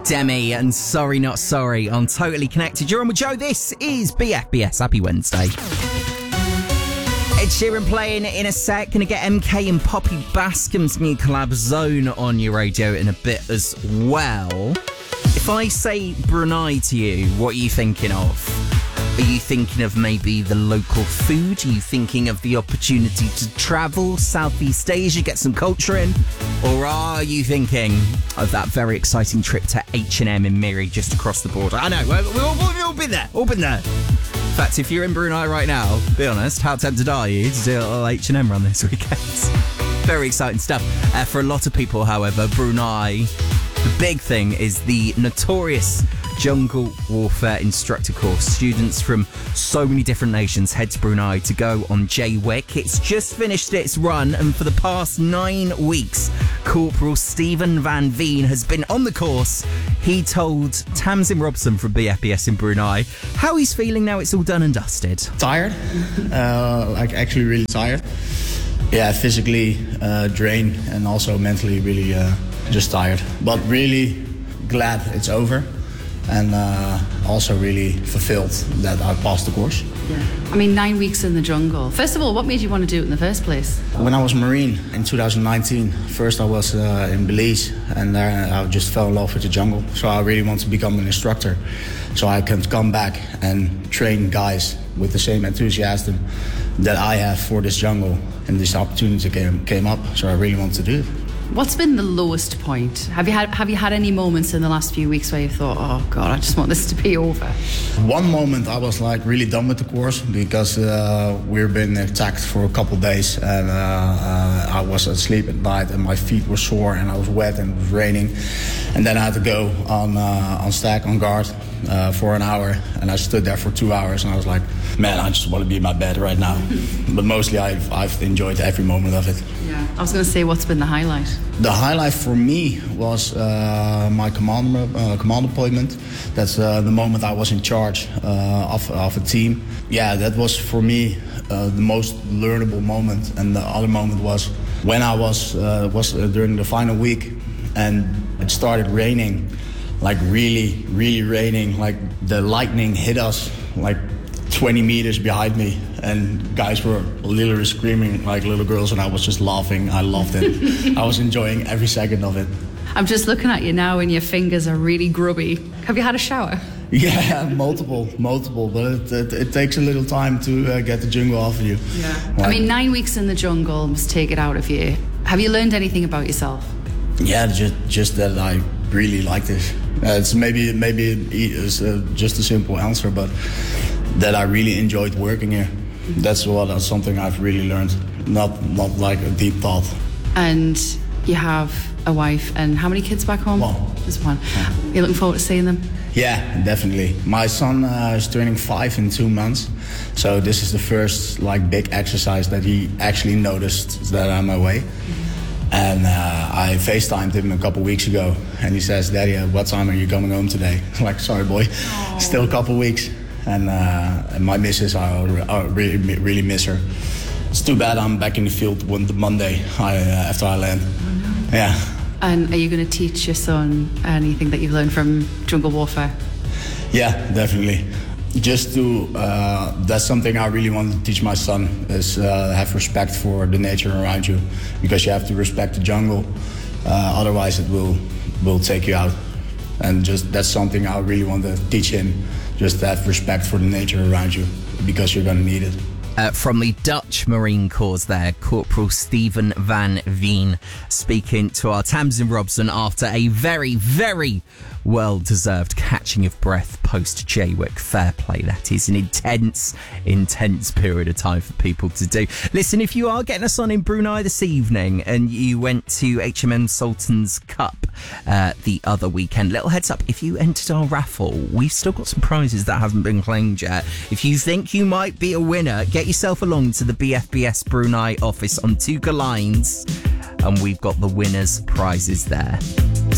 Demi and Sorry Not Sorry on Totally Connected. You're on with Joe. This is BFBS. Happy Wednesday. Ed Sheeran playing in a sec. Gonna get MK and Poppy Bascom's new collab Zone on your radio in a bit as well. If I say Brunei to you, what are you thinking of? Are you thinking of maybe the local food? Are you thinking of the opportunity to travel Southeast Asia, get some culture in? Or are you thinking of that very exciting trip to H&M in Miri just across the border? I know, we've all been there, In fact, if you're in Brunei right now, be honest, how tempted are you to do a little H&M run this weekend? Very exciting stuff. For a lot of people, however, Brunei, the big thing is the notorious Jungle Warfare Instructor course. Students from so many different nations head to Brunei to go on JWIC. It's just finished its run, and for the past 9 weeks, Corporal Stephen Van Veen has been on the course. He told Tamsin Robson from BFBS in Brunei how he's feeling now it's all done and dusted. Tired, actually really tired. Yeah, physically drained and also mentally really just tired. But really glad it's over. And also really fulfilled that I passed the course. Yeah. I mean, 9 weeks in the jungle. First of all, what made you want to do it in the first place? When I was Marine in 2019, first I was in Belize, and there I just fell in love with the jungle. So I really want to become an instructor, so I can come back and train guys with the same enthusiasm that I have for this jungle. And this opportunity came up, so I really want to do it. What's been the lowest point? Have you had any moments in the last few weeks where you thought, oh God, I just want this to be over? One moment I was like really done with the course because we've been attacked for a couple of days, and I was asleep at night and my feet were sore and I was wet and it was raining, and then I had to go on stack on guard for an hour, and I stood there for 2 hours and I was like, man, I just want to be in my bed right now. But mostly I've enjoyed every moment of it. Yeah, I was going to say, what's been the highlight? The highlight for me was my command appointment. That's the moment I was in charge of a team. Yeah, that was for me the most learnable moment. And the other moment was when I was during the final week, and it started raining, like really, really raining. Like the lightning hit us like 20 meters behind me, and guys were literally screaming like little girls, and I was just laughing. I loved it. I was enjoying every second of it. I'm just looking at you now and your fingers are really grubby. Have you had a shower? Yeah, multiple, but it takes a little time to get the jungle off of you. Yeah. I mean, 9 weeks in the jungle must take it out of you. Have you learned anything about yourself? Yeah, just that I really like this. It's maybe it's just a simple answer, but that I really enjoyed working here. That's something I've really learned. Not like a deep thought. And you have a wife, and how many kids back home? One. Just one. You're looking forward to seeing them? Yeah, definitely. My son is turning 5 in 2 months, so this is the first like big exercise that he actually noticed that I'm away. And I FaceTimed him a couple weeks ago, and he says, "Daddy, what time are you coming home today?" I'm like, "Sorry, boy, still a couple weeks." And my missus, I really miss her. It's too bad I'm back in the field the Monday after I land. Oh, no. Yeah. And are you going to teach your son anything that you've learned from jungle warfare? Yeah, definitely. Just to, that's something I really want to teach my son, is have respect for the nature around you, because you have to respect the jungle, otherwise it will take you out. And just that's something I really want to teach him, just have respect for the nature around you, because you're going to need it. From the Dutch Marine Corps there, Corporal Stephen Van Veen speaking to our Tamsin Robson after a very, very well-deserved catching of breath post-JWIC. Fair play, that is an intense period of time for people to do. Listen, if you are getting us on in Brunei this evening and you went to H&M Sultan's Cup the other weekend, little heads up, if you entered our raffle, we've still got some prizes that haven't been claimed yet. If you think you might be a winner, get yourself along to the BFBS Brunei office on Tuga Lines, and we've got the winners' prizes there.